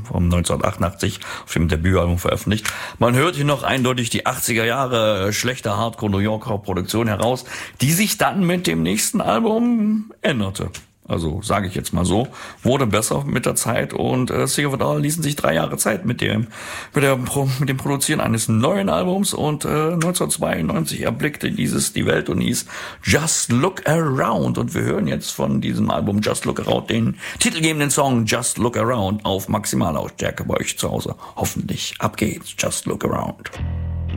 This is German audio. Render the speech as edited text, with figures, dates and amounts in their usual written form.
vom 1988 auf dem Debütalbum veröffentlicht. Man hört hier noch eindeutig die 80er Jahre schlechte Hardcore-New Yorker Produktion heraus, die sich dann mit dem nächsten Album änderte. Also sage ich jetzt mal so, wurde besser mit der Zeit und Sick of It All ließen sich 3 Jahre Zeit mit dem Produzieren eines neuen Albums und 1992 erblickte dieses die Welt und hieß Just Look Around und wir hören jetzt von diesem Album Just Look Around den titelgebenden Song Just Look Around auf Maximallautstärke bei euch zu Hause. Hoffentlich. Ab geht's. Just Look Around.